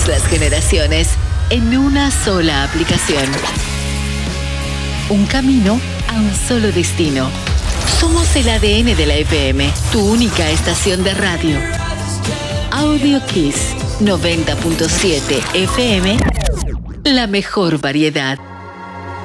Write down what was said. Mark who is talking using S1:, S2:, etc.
S1: todas las generaciones en una sola aplicación. Un camino a un solo destino. Somos el ADN de la FM, tu única estación de radio. Audio Kiss 90.7 FM, la mejor variedad.